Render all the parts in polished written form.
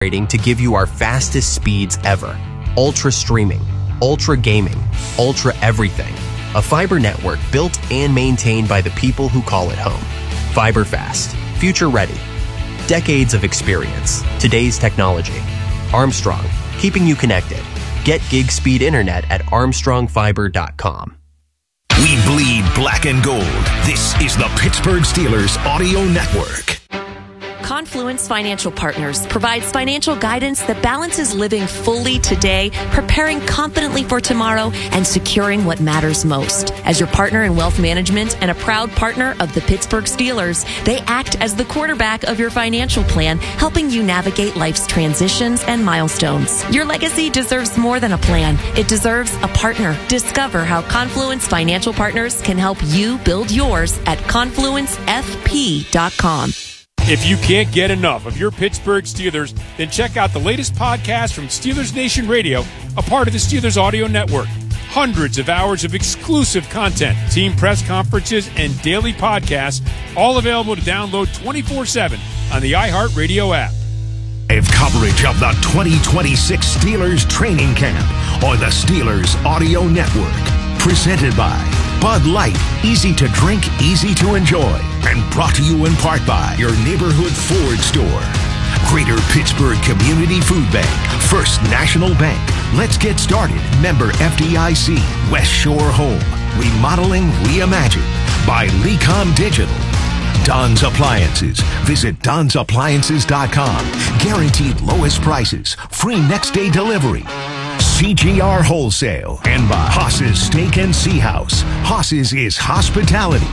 rating to give you our fastest speeds ever. Ultra streaming, ultra gaming, ultra everything. A fiber network built and maintained by the people who call it home. Fiber fast, future ready. Decades of experience, today's technology. Armstrong, keeping you connected. Get gig speed internet at armstrongfiber.com. We bleed black and gold. This is the Pittsburgh Steelers Audio Network. Confluence Financial Partners provides financial guidance that balances living fully today, preparing confidently for tomorrow, and securing what matters most. As your partner in wealth management and a proud partner of the Pittsburgh Steelers, they act as the quarterback of your financial plan, helping you navigate life's transitions and milestones. Your legacy deserves more than a plan. It deserves a partner. Discover how Confluence Financial Partners can help you build yours at confluencefp.com. If you can't get enough of your Pittsburgh Steelers, then check out the latest podcast from Steelers Nation Radio, a part of the Steelers Audio Network. Hundreds of hours of exclusive content, team press conferences, and daily podcasts, all available to download 24/7 on the iHeartRadio app. Live coverage of the 2026 Steelers training camp on the Steelers Audio Network. Presented by Bud Light, easy to drink, easy to enjoy. And brought to you in part by your neighborhood Ford store. Greater Pittsburgh Community Food Bank, First National Bank. Let's get started. Member FDIC, West Shore Home. Remodeling Reimagined by Lecom Digital. Don's Appliances. Visit Don'sAppliances.com. Guaranteed lowest prices. Free next day delivery. CGR Wholesale. And by Haas's Steak and Sea House. Haas's is hospitality.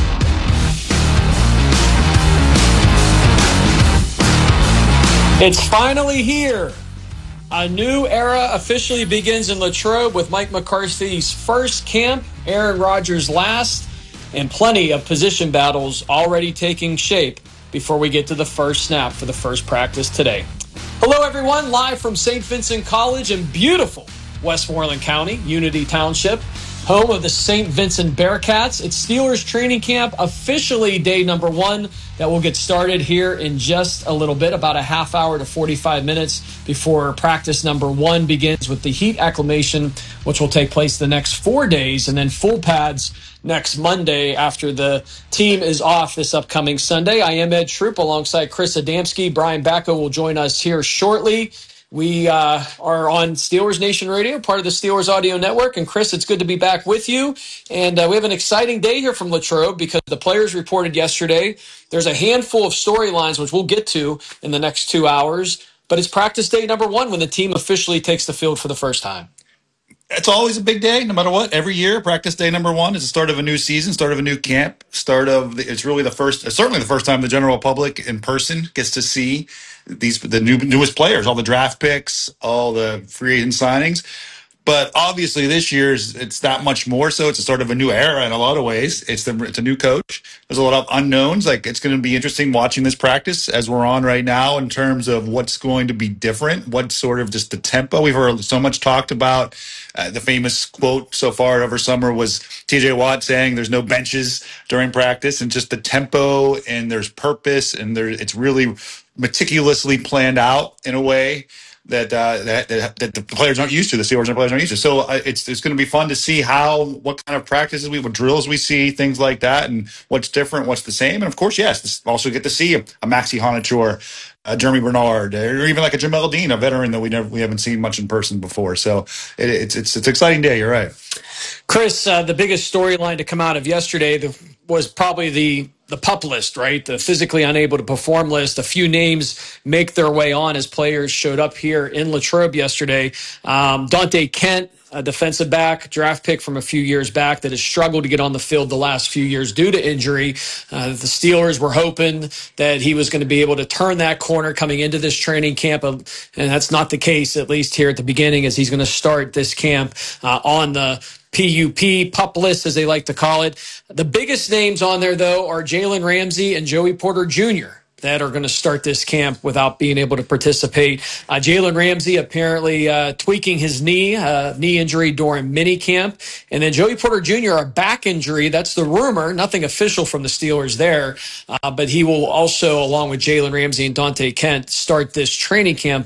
It's finally here. A new era officially begins in Latrobe with Mike McCarthy's first camp, Aaron Rodgers' last, and plenty of position battles already taking shape before we get to the first snap for the first practice today. Hello, everyone. Live from St. Vincent College in beautiful Westmoreland County, Unity Township, home of the St. Vincent Bearcats. It's Steelers training camp, officially day number 1, that will get started here in just a little bit, about a half hour to 45 minutes before practice number 1 begins with the heat acclimation, which will take place the next 4 days, and then full pads next Monday after the team is off this upcoming Sunday. I am Ed Troop alongside Chris Adamski. Brian Bacco will join us here shortly. We are on Steelers Nation Radio, part of the Steelers Audio Network. And Chris, it's good to be back with you. And we have an exciting day here from Latrobe because the players reported yesterday. There's a handful of storylines, which we'll get to in the next 2 hours. But it's practice day number 1 when the team officially takes the field for the first time. It's always a big day, no matter what. Every year, practice day number 1 is the start of a new season, start of a new camp, it's really certainly the first time the general public in person gets to see the newest players, all the draft picks, all the free agent signings. But obviously this year's, it's that much more so. It's the start of a new era in a lot of ways. It's a new coach. There's a lot of unknowns. It's going to be interesting watching this practice as we're on right now in terms of what's going to be different, what sort of just the tempo. We've heard so much talked about. The famous quote so far over summer was TJ Watt saying there's no benches during practice, and just the tempo and there's purpose and it's really meticulously planned out in a way that the players aren't used to, the Steelers and players aren't used to. So it's going to be fun to see what kind of practices what drills we see, things like that, and what's different, what's the same. And of course, yes, also get to see a Maxi Honachor, Jeremy Bernard, or even like a Jamel Dean, a veteran that we haven't seen much in person before. So it's an exciting day. You're right, Chris. The biggest storyline to come out of yesterday was probably the PUP list, right? The physically unable to perform list. A few names make their way on as players showed up here in Latrobe yesterday. Dante Kent, a defensive back, draft pick from a few years back that has struggled to get on the field the last few years due to injury. The Steelers were hoping that he was going to be able to turn that corner coming into this training camp, and that's not the case, at least here at the beginning, as he's going to start this camp on the PUP list, as they like to call it. The biggest names on there, though, are Jalen Ramsey and Joey Porter Jr., that are going to start this camp without being able to participate. Jalen Ramsey apparently tweaking his knee injury during minicamp. And then Joey Porter Jr., a back injury. That's the rumor. Nothing official from the Steelers there. But he will also, along with Jalen Ramsey and Dante Kent, start this training camp